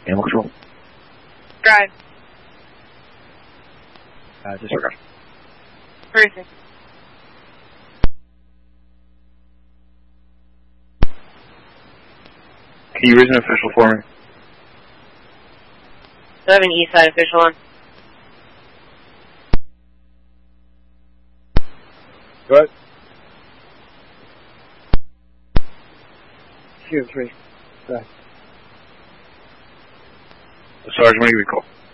Animal control. Drive. Disregard. Briefing. Can you raise an official for me? I have an east side official on. Go ahead. Q3. Go ahead. Sergeant, what do you recall?